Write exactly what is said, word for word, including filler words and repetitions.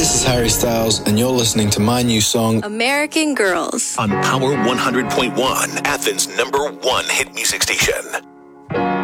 this is Harry Styles, and you're listening to my new song, American Girls, on Power one hundred point one, Athens' number one hit music station.